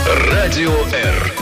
Радио Р.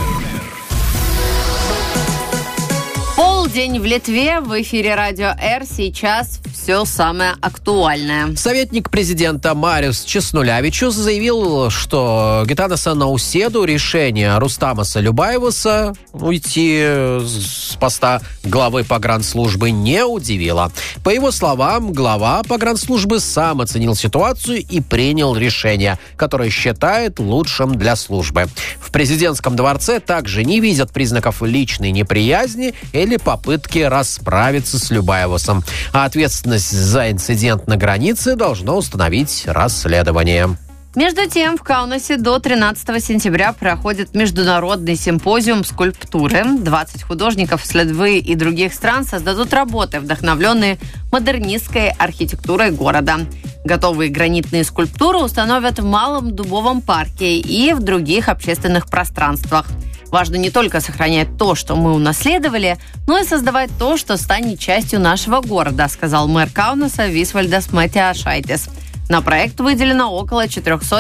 Полдень в Литве. В эфире Радио Р. Сейчас все самое актуальное. Советник президента Мариус Чеснулявичус заявил, что Гитанаса Науседу решение Рустамаса Любаеваса уйти с поста главы погранслужбы не удивило. По его словам, глава погранслужбы сам оценил ситуацию и принял решение, которое считает лучшим для службы. В президентском дворце также не видят признаков личной неприязни или попытки расправиться с Любаевасом. А ответственность за инцидент на границе должно установить расследование. Между тем, в Каунасе до 13 сентября проходит международный симпозиум скульптуры. 20 художников с Литвы и других стран создадут работы, вдохновленные модернистской архитектурой города. Готовые гранитные скульптуры установят в Малом Дубовом парке и в других общественных пространствах. Важно не только сохранять то, что мы унаследовали, но и создавать то, что станет частью нашего города, сказал мэр Каунаса Висвальдас Матиашайтис. На проект выделено около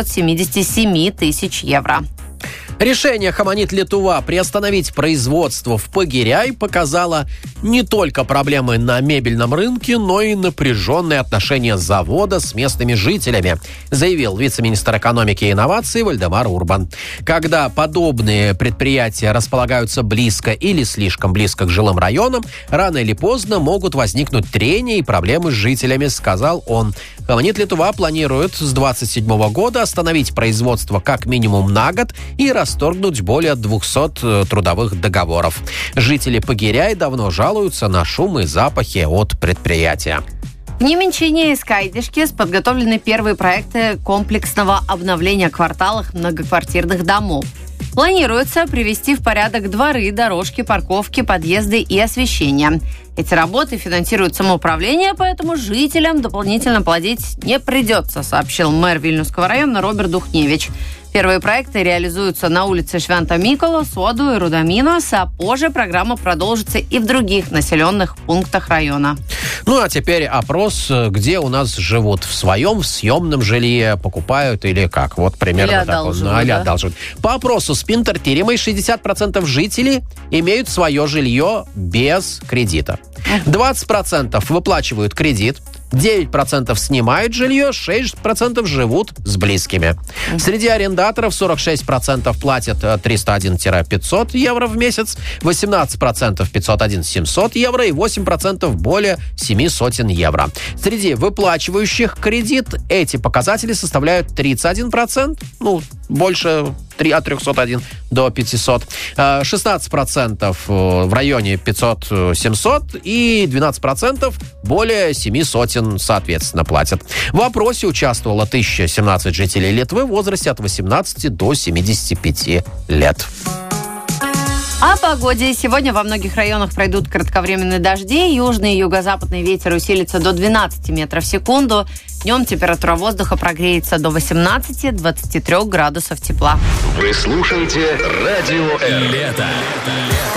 477 тысяч евро. Решение Хаманит Литува приостановить производство в Погиряй показало не только проблемы на мебельном рынке, но и напряженные отношения завода с местными жителями, заявил вице-министр экономики и инноваций Вальдемар Урбан. Когда подобные предприятия располагаются близко или слишком близко к жилым районам, рано или поздно могут возникнуть трения и проблемы с жителями, сказал он. Хаманит Литува планирует с 2027 года остановить производство как минимум на год и расторгнуть более 200 трудовых договоров. Жители Погиряй давно жалуются на шум и запахи от предприятия. В Неменчине и Скайдишке подготовлены первые проекты комплексного обновления кварталов многоквартирных домов. Планируется привести в порядок дворы, дорожки, парковки, подъезды и освещение. Эти работы финансирует самоуправление, поэтому жителям дополнительно платить не придется, сообщил мэр Вильнюсского района Роберт Духневич. Первые проекты реализуются на улице Швента-Микола, Соду и Рудаминос, а позже программа продолжится и в других населенных пунктах района. Ну, а теперь опрос, где у нас живут. В своем, в съемном жилье покупают или как? Вот примерно так. Или одалживают. По опросу Спинтер Тиримой 60% жителей имеют свое жилье без кредита. 20% выплачивают кредит, 9% снимают жилье, 6% живут с близкими. Среди арендаторов 46% платят 301-500 евро в месяц, 18% 501-700 евро и 8% более 700 евро. Среди выплачивающих кредит эти показатели составляют 31%, больше от 301 до 500, 16% в районе 500-700 и 12% более 700 соответственно платят. В опросе участвовало 1017 жителей Литвы в возрасте от 18 до 75 лет. О погоде. Сегодня во многих районах пройдут кратковременные дожди. Южный и юго-западный ветер усилится до 12 метров в секунду. Днем температура воздуха прогреется до 18-23 градусов тепла. Вы слушаете Радио Р. Лето.